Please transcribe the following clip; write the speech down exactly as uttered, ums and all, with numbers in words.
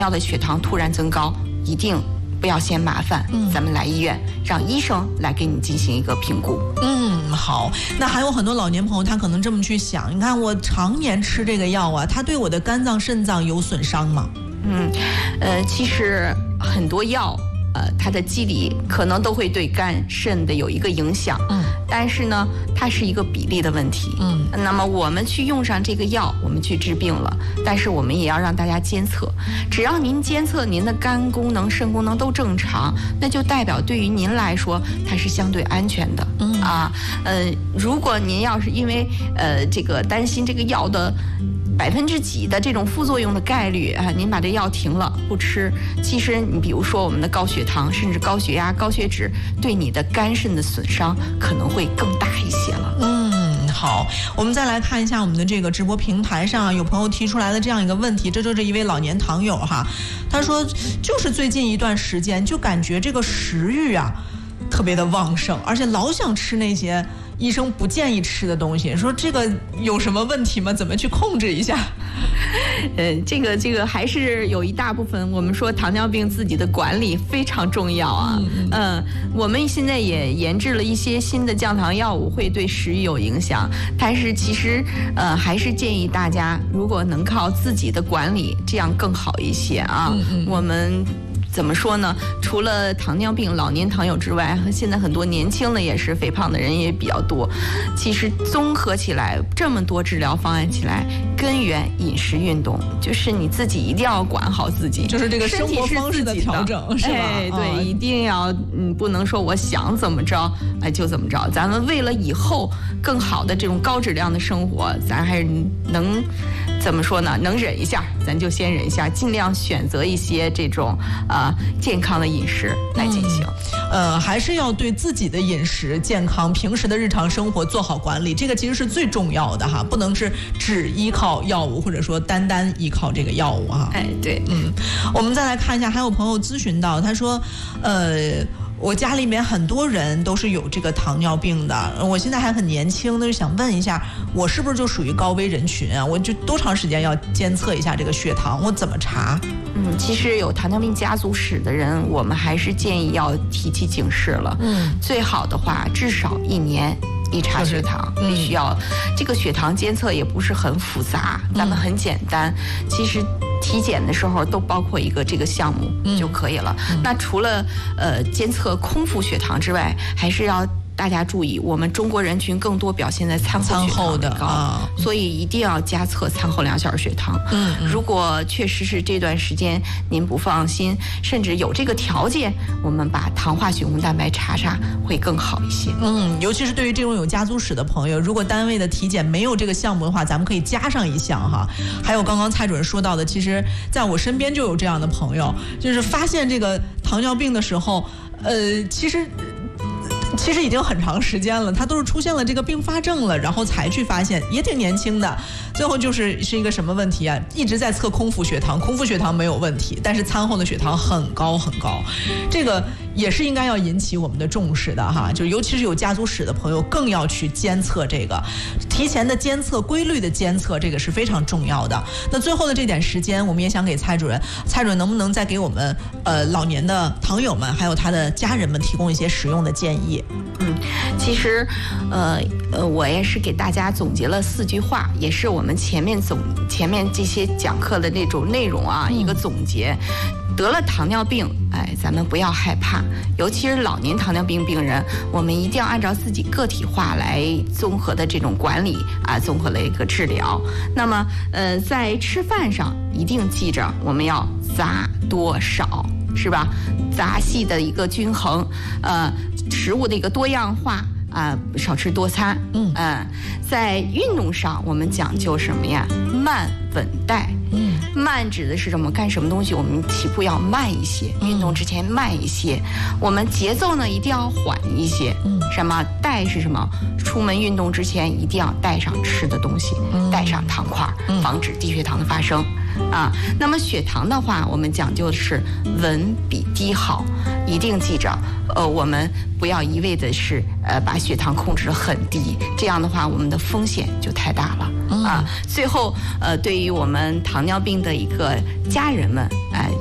尿的血糖突然增高，一定不要嫌麻烦，嗯，咱们来医院，让医生来给你进行一个评估。 嗯，好。那还有很多老年朋友，他可能这么去想，你看我常年吃这个药啊，它对我的肝脏、肾脏有损伤吗？ 嗯，呃，其实很多药。呃，它的机理可能都会对肝肾的有一个影响，嗯，但是呢，它是一个比例的问题，嗯，那么我们去用上这个药，我们去治病了，但是我们也要让大家监测，只要您监测您的肝功能、肾功能都正常，那就代表对于您来说它是相对安全的，嗯啊，呃，如果您要是因为呃这个担心这个药的百分之几的这种副作用的概率啊，您把这药停了不吃，其实你比如说我们的高血糖，甚至高血压、高血脂，对你的肝肾的损伤可能会更大一些了。 嗯，好，我们再来看一下我们的这个直播平台上，有朋友提出来了这样一个问题，这就是一位老年糖友哈，他说就是最近一段时间就感觉这个食欲啊特别的旺盛，而且老想吃那些医生不建议吃的东西，说这个有什么问题吗？怎么去控制一下？ 呃，这个这个还是有一大部分，我们说糖尿病自己的管理非常重要啊。嗯，呃、我们现在也研制了一些新的降糖药物，会对食欲有影响，但是其实呃还是建议大家，如果能靠自己的管理，这样更好一些啊。嗯嗯，我们。怎么说呢？除了糖尿病老年糖友之外，现在很多年轻的也是肥胖的人也比较多。其实综合起来，这么多治疗方案起来，根源饮食运动，就是你自己一定要管好自己， 就是这个生活方式的调整，是吧？ 哎，对，哦、一定要，嗯，不能说我想怎么着，哎就怎么着。咱们为了以后更好的这种高质量的生活，咱还是能怎么说呢？能忍一下，咱就先忍一下，尽量选择一些这种呃。健康的饮食来进行， 嗯、呃，还是要对自己的饮食健康、平时的日常生活做好管理，这个其实是最重要的哈，不能是只依靠药物，或者说单单依靠这个药物哈。 哎，对， 嗯，我们再来看一下，还有朋友咨询到，他说，呃。我家里面很多人都是有这个糖尿病的，我现在还很年轻，那就想问一下，我是不是就属于高危人群啊？我就多长时间要监测一下这个血糖？我怎么查？ 嗯，其实有糖尿病家族史的人，我们还是建议要提起警示了。嗯，最好的话至少一年一查血糖，必须要、嗯、这个血糖监测也不是很复杂，咱们很简单。嗯、其实。体检的时候都包括一个这个项目就可以了。嗯、那除了呃监测空腹血糖之外，还是要大家注意，我们中国人群更多表现在餐后血糖的高，啊、所以一定要加测餐后两小时血糖。嗯，如果确实是这段时间您不放心，甚至有这个条件，我们把糖化血红蛋白查查会更好一些。 嗯，尤其是对于这种有家族史的朋友，如果单位的体检没有这个项目的话，咱们可以加上一项哈。还有刚刚蔡主任说到的，其实在我身边就有这样的朋友，就是发现这个糖尿病的时候，呃，其实。其实已经很长时间了，他都是出现了这个并发症了，然后才去发现，也挺年轻的。最后就是是一个什么问题啊？一直在测空腹血糖，空腹血糖没有问题，但是餐后的血糖很高很高，这个也是应该要引起我们的重视的哈。就尤其是有家族史的朋友，更要去监测这个，提前的监测、规律的监测，这个是非常重要的。那最后的这点时间，我们也想给蔡主任，蔡主任能不能再给我们呃老年的糖友们，还有他的家人们提供一些实用的建议？ 嗯，其实，呃呃，我也是给大家总结了四句话，也是我们前面总前面这些讲课的那种内容啊，嗯、一个总结。得了糖尿病，哎，咱们不要害怕，尤其是老年糖尿病病人，我们一定要按照自己个体化来综合的这种管理啊，综合的一个治疗。那么，呃，在吃饭上一定记着，我们要杂多少。是吧？杂细的一个均衡，呃，食物的一个多样化啊、呃，少吃多餐。嗯嗯、呃，在运动上，我们讲究什么呀？慢稳带。嗯，慢指的是什么？干什么东西我们起步要慢一些，运动之前慢一些。我们节奏呢一定要缓一些。嗯，什么？带是什么？出门运动之前一定要带上吃的东西，带上糖块，防止低血糖的发生。 啊。那么血糖的话，我们讲究是稳比低好，一定记着，呃，我们不要一味的是呃把血糖控制很低，这样的话我们的风险就太大了、嗯、啊。最后呃，对于我们糖尿病的一个家人们，哎、呃。